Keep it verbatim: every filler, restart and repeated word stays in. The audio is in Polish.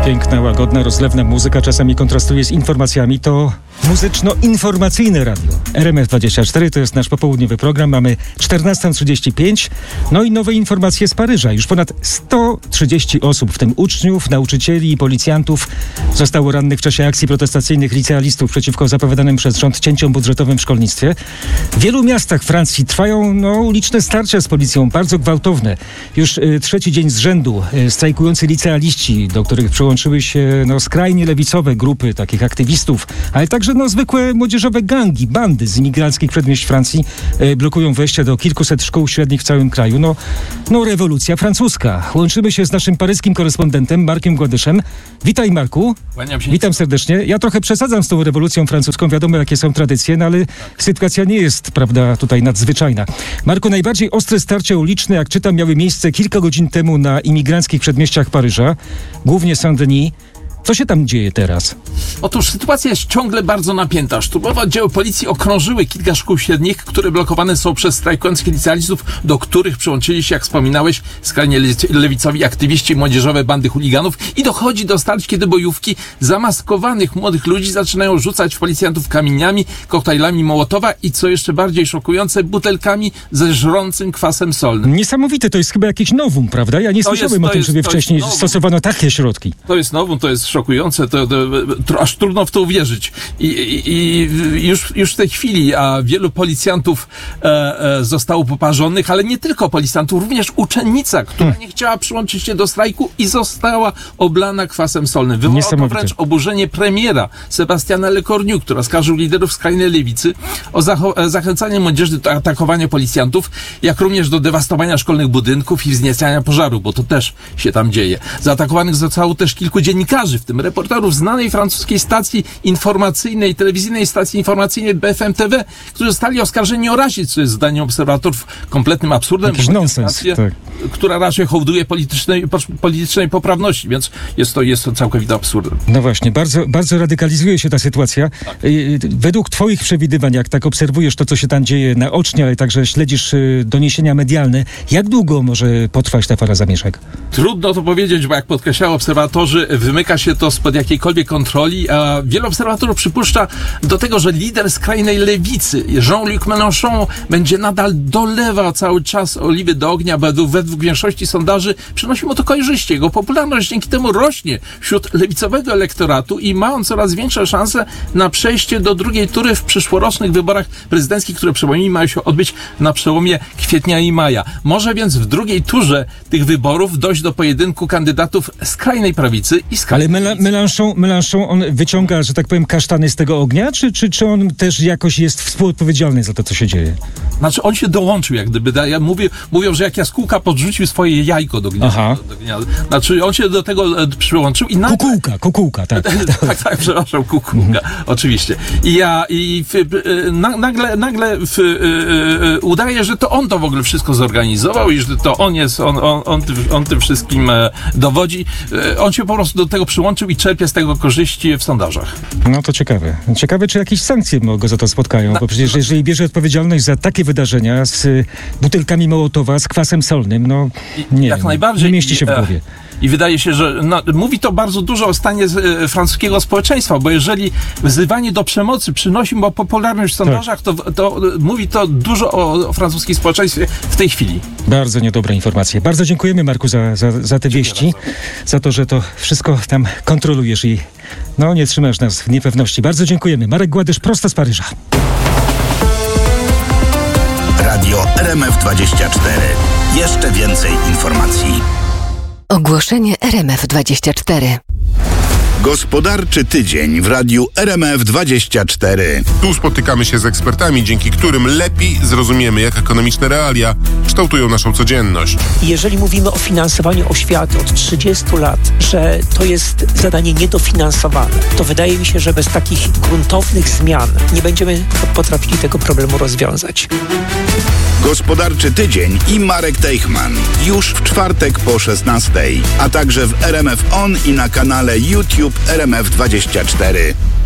Piękna, łagodna, rozlewna muzyka czasami kontrastuje z informacjami. To muzyczno-informacyjne radio. R M F dwadzieścia cztery to jest nasz popołudniowy program. Mamy czternasta trzydzieści pięć. No i nowe informacje z Paryża. Już ponad sto trzydzieści osób, w tym uczniów, nauczycieli i policjantów, zostało rannych w czasie akcji protestacyjnych licealistów przeciwko zapowiadanym przez rząd cięciom budżetowym w szkolnictwie. W wielu miastach Francji trwają no, uliczne starcia z policją, bardzo gwałtowne. Już y, trzeci dzień z rzędu y, strajkujący licealiści, do których przyłączyły się no, skrajnie lewicowe grupy takich aktywistów, ale także no, zwykłe młodzieżowe gangi, bandy z imigranckich przedmieść Francji y, blokują wejście do kilkuset szkół średnich w całym kraju. No, no rewolucja francuska. Łączymy się z naszym paryskim korespondentem Markiem Gładyszem. Witaj, Marku. Kłaniam się. Witam serdecznie. Ja trochę przesadzam z tą rewolucją francuską. Wiadomo, jakie są tradycje, no ale sytuacja nie jest, prawda, tutaj nadzwyczajna. Marku, najbardziej ostre starcia uliczne, jak czytam, miały miejsce kilka godzin temu na imigranckich przedmieściach Paryża, głównie Saint-Denis. Co się tam dzieje teraz? Otóż sytuacja jest ciągle bardzo napięta. Szturmowe oddziały policji okrążyły kilka szkół średnich, które blokowane są przez strajkujących licealistów, do których przyłączyli się, jak wspominałeś, skrajnie lewicowi aktywiści, młodzieżowe bandy chuliganów, i dochodzi do starć, kiedy bojówki zamaskowanych młodych ludzi zaczynają rzucać w policjantów kamieniami, koktajlami Mołotowa i, co jeszcze bardziej szokujące, butelkami ze żrącym kwasem solnym. Niesamowite, to jest chyba jakieś nowum, prawda? Ja nie to słyszałem jest, o tym, żeby wcześniej stosowano takie środki. To jest nowum, to jest szokujące, to, to, to aż trudno w to uwierzyć. I, i, i już, już w tej chwili a wielu policjantów e, e, zostało poparzonych, ale nie tylko policjantów, również uczennica, która hmm. nie chciała przyłączyć się do strajku i została oblana kwasem solnym. Wywołało to wręcz oburzenie premiera Sebastiana Lecornu, który oskarżył liderów skrajnej lewicy o zacho- zachęcanie młodzieży do atakowania policjantów, jak również do dewastowania szkolnych budynków i wzniecania pożaru, bo to też się tam dzieje. Zaatakowanych zostało też kilku dziennikarzy, w tym reporterów znanej francuskiej stacji informacyjnej, telewizyjnej stacji informacyjnej B F M T V, którzy zostali oskarżeni o rasizm, co jest zdaniem obserwatorów kompletnym absurdem. Jakiś nonsens, tak. Która raczej hołduje politycznej, politycznej poprawności, więc jest to, jest to całkowity absurdem. No właśnie, bardzo, bardzo radykalizuje się ta sytuacja. Tak. Według twoich przewidywań, jak tak obserwujesz to, co się tam dzieje naocznie, ale także śledzisz doniesienia medialne, jak długo może potrwać ta fala zamieszek? Trudno to powiedzieć, bo jak podkreślają obserwatorzy, wymyka się to spod jakiejkolwiek kontroli, a wielu obserwatorów przypuszcza do tego, że lider skrajnej lewicy, Jean-Luc Mélenchon, będzie nadal dolewał cały czas oliwy do ognia, bo według większości sondaży przynosi mu to korzyści. Jego popularność dzięki temu rośnie wśród lewicowego elektoratu i ma on coraz większe szanse na przejście do drugiej tury w przyszłorocznych wyborach prezydenckich, które, przypomnijmy, mają się odbyć na przełomie kwietnia i maja. Może więc w drugiej turze tych wyborów dojść do pojedynku kandydatów skrajnej prawicy i skrajnej Ale Mel- Mélenchon, Mélenchon, on wyciąga, że tak powiem, kasztany z tego ognia, czy, czy, czy on też jakoś jest współodpowiedzialny za to, co się dzieje? Znaczy, on się dołączył, jak gdyby. Ja mówię, mówią, że jak jaskółka podrzucił swoje jajko do gniazda. Do, do gniazda. Znaczy, on się do tego e, przyłączył i nagle... Kukułka, kukułka, tak. tak, tak, przepraszam, kukułka, oczywiście. I ja, i w, e, na, nagle, nagle w, e, e, udaje, że to on to w ogóle wszystko zorganizował i że to on jest, on, on, on, tym, on tym wszystkim e, dowodzi. E, on się po prostu do tego przyłączył i czerpie z tego korzyści w sondażach. No to ciekawe. Ciekawe, czy jakieś sankcje go za to spotkają, Na, bo przecież jeżeli bierze odpowiedzialność za takie wydarzenia z butelkami Mołotowa, z kwasem solnym, no nie jak wiem, najbardziej nie mieści się w głowie. I wydaje się, że no, mówi to bardzo dużo o stanie e, francuskiego społeczeństwa, bo jeżeli wzywanie do przemocy przynosi mu popularność w sondażach, tak. to, to mówi to dużo o, o francuskim społeczeństwie w tej chwili. Bardzo niedobre informacje. Bardzo dziękujemy, Marku, za, za, za te wieści, za to, że to wszystko tam kontrolujesz i no nie trzymasz nas w niepewności. Bardzo dziękujemy. Marek Gładysz, prosto z Paryża. Radio R M F dwadzieścia cztery. Jeszcze więcej informacji. Ogłoszenie R M F dwadzieścia cztery. Gospodarczy tydzień w Radiu R M F dwadzieścia cztery. Tu spotykamy się z ekspertami, dzięki którym lepiej zrozumiemy, jak ekonomiczne realia kształtują naszą codzienność. Jeżeli mówimy o finansowaniu oświaty od trzydziestu lat, że to jest zadanie niedofinansowane, to wydaje mi się, że bez takich gruntownych zmian nie będziemy potrafili tego problemu rozwiązać. Gospodarczy tydzień i Marek Teichman. Już w czwartek po szesnastej, a także w R M F On i na kanale YouTube R M F dwadzieścia cztery.